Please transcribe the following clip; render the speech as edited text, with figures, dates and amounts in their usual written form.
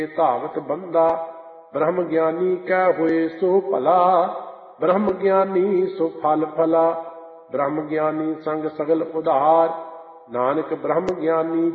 ਧਾਵਤ ਬੰਦਾ। ਬ੍ਰਹਮ ਗਿਆਨੀ ਕੈ ਹੋਏ ਸੋ ਭਲਾ, ਬ੍ਰਹਮ ਗਿਆਨੀ ਸੋ ਫਲ ਫਲਾ। ਬ੍ਰਹਮ ਗਿਆਨੀ ਸੰਗ ਸਗਲ ਉਧਾਰ, ਨਾਨਕ ਬ੍ਰਹਮ ਗਿਆਨੀ